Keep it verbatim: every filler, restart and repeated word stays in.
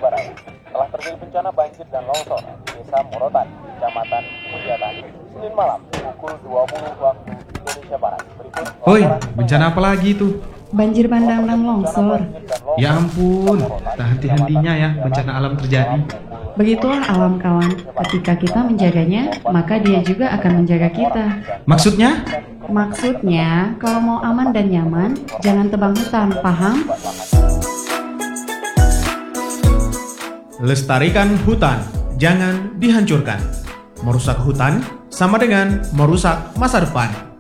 Barat. Telah terjadi bencana banjir dan longsor di Desa Morotan, Kecamatan Mulyatan, Senin malam pukul dua puluh waktu Indonesia Barat. Berikut Hoi, laporan bencana apa lagi tuh? Banjir bandang dan longsor. Ya ampun, tak henti-hentinya ya bencana alam terjadi. Begitulah alam kawan, ketika kita menjaganya, maka dia juga akan menjaga kita. Maksudnya? Maksudnya, kalau mau aman dan nyaman, jangan tebang hutan, paham? Lestarikan hutan, jangan dihancurkan. Merusak hutan sama dengan merusak masa depan.